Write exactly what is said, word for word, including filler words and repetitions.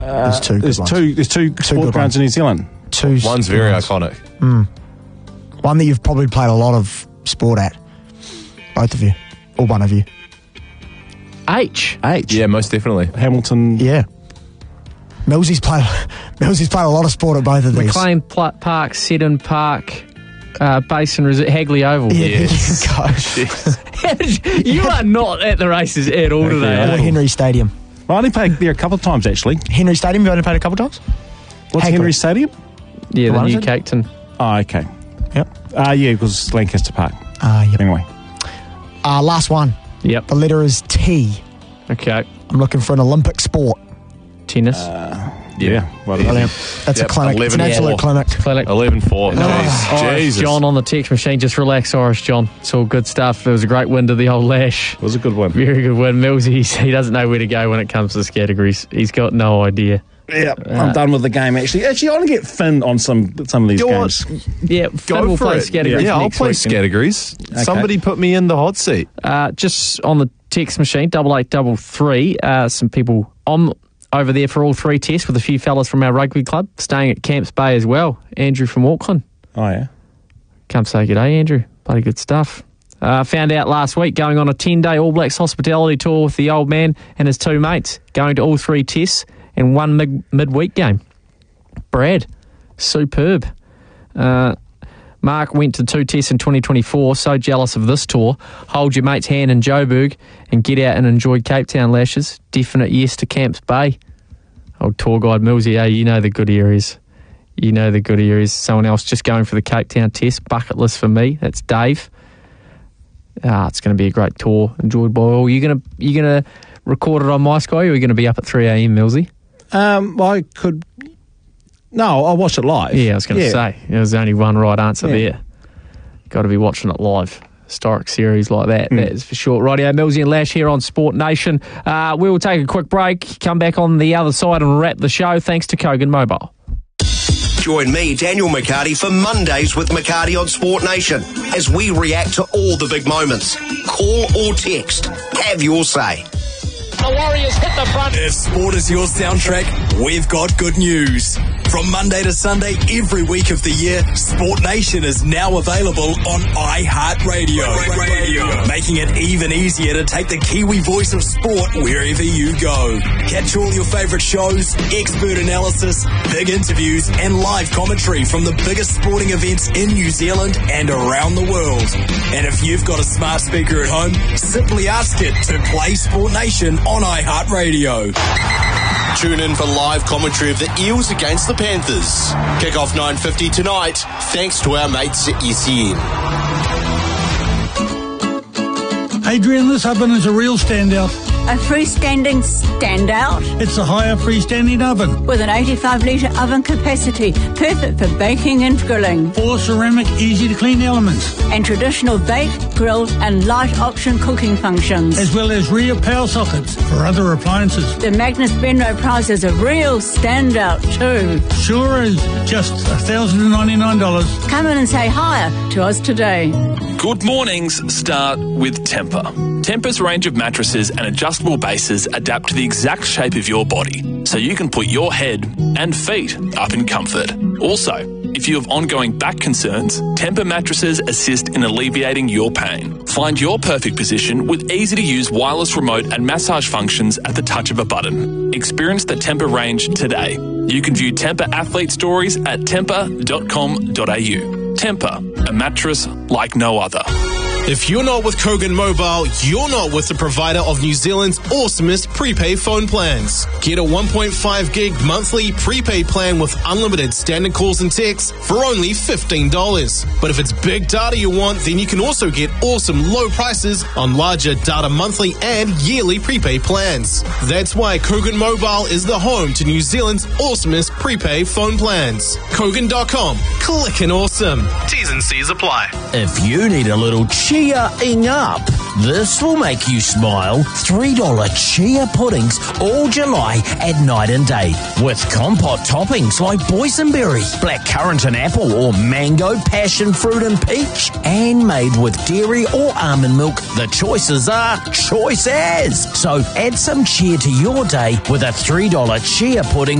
Uh, there's two. There's good two. ones. There's two, Two sport good grounds ones. in New Zealand. Two. One's good very ones. iconic. Mm. One that you've probably played a lot of sport at. Both of you, or one of you. H. H. Yeah, most definitely. Hamilton. Yeah. Millsy's played. Millsy's played a lot of sport at both of these. McLean Pl- Park, Seddon Park, uh, Basin Reserve, Hagley Oval. Yeah, Yes. there you go. You are not at the races at all today. Or eh? Henry Stadium. I only played there a couple of times, actually. Henry Stadium, you've only played a couple of times? What's Hagley. Henry Stadium? Yeah, the What is new it? Cape Town. Oh, okay. Yep. Uh, yeah, because Lancaster Park. Ah, yep. Anyway. Uh, last one. Yep. The letter is T. Okay. I'm looking for an Olympic sport. Tennis. Yeah. Well, Brilliant. That's Yep, a clinic. It's an eleven absolute four. clinic. Clinic. eleven four. Jeez. Irish Jesus. John on the text machine. Just relax, Irish John. It's all good stuff. It was a great win to the old Lash. It was a good one. Very good win. Mills, he's, he doesn't know where to go when it comes to this categories. He's got no idea. Yeah, I'm done with the game, actually. Actually, I want to get Finn on some some of these Go on. games. Yeah, Finn will for play it. categories Yeah, I'll next play week. categories. Somebody put me in the hot seat. Uh, just on the text machine, double eight double three. Uh, some people on over there for all three tests with a few fellas from our rugby club staying at Camps Bay as well. Andrew from Auckland. Oh, yeah. Come say good day, Andrew. Bloody good stuff. Uh, found out last week going on a ten-day All Blacks hospitality tour with the old man and his two mates, going to all three tests and one mid- midweek game. Brad, superb. Uh, Mark went to two tests in twenty twenty-four, so jealous of this tour. Hold your mate's hand in Joburg and get out and enjoy Cape Town, Lashes. Definite yes to Camps Bay. Old tour guide Millsy, hey, you know the good areas. You know the good areas. Someone else just going for the Cape Town test. Bucket list for me. That's Dave. Ah, it's going to be a great tour. Enjoyed by all. You going to you going to record it on My Sky, or are you going to be up at three a.m, Millsy? Um, I could... No, I'll watch it live. Yeah, I was going to Yeah. say. There's only one right answer Yeah. there. Got to be watching it live. Historic series like that, that is for sure. Rightio, Millsy and Lash here on Sport Nation. Uh, we will take a quick break, come back on the other side and wrap the show thanks to Kogan Mobile. Join me, Daniel McCarty, for Mondays with McCarty on Sport Nation as we react to all the big moments. Call or text. Have your say. The Warriors hit the front. If sport is your soundtrack, we've got good news. From Monday to Sunday, every week of the year, Sport Nation is now available on iHeartRadio, Radio, making it even easier to take the Kiwi voice of sport wherever you go. Catch all your favourite shows, expert analysis, big interviews, and live commentary from the biggest sporting events in New Zealand and around the world. And if you've got a smart speaker at home, simply ask it to play Sport Nation on iHeartRadio. Tune in for live commentary of the Eels against the Panthers. Kick off nine fifty tonight, thanks to our mates at E C N. Adrian, this oven is a real standout. A freestanding standout? It's a higher freestanding oven. With an eighty-five litre oven capacity, perfect for baking and grilling. Four ceramic, easy-to-clean elements. And traditional bake, grill and light option cooking functions. As well as rear power sockets for other appliances. The Magnus Benno Prize is a real standout too. Sure is. Just one thousand ninety-nine dollars. Come in and say hi to us today. Good mornings start with Temper. Temper's range of mattresses and adjustable bases adapt to the exact shape of your body, so you can put your head and feet up in comfort. Also, if you have ongoing back concerns, Temper mattresses assist in alleviating your pain. Find your perfect position with easy-to-use wireless remote and massage functions at the touch of a button. Experience the Temper range today. You can view Temper athlete stories at temper dot com dot a u. Temper, a mattress like no other. If you're not with Kogan Mobile, you're not with the provider of New Zealand's awesomest prepaid phone plans. Get a one point five gig monthly prepaid plan with unlimited standard calls and texts for only fifteen dollars. But if it's big data you want, then you can also get awesome low prices on larger data monthly and yearly prepaid plans. That's why Kogan Mobile is the home to New Zealand's awesomest prepaid phone plans. Kogan dot com. Clickin' awesome. T's and C's apply. If you need a little cheap Chia-ing up. This will make you smile. three dollar chia puddings all July at night and day. With compote toppings like boysenberry, blackcurrant and apple, or mango, passion fruit and peach. And made with dairy or almond milk. The choices are choice as. So add some chia to your day with a three dollar chia pudding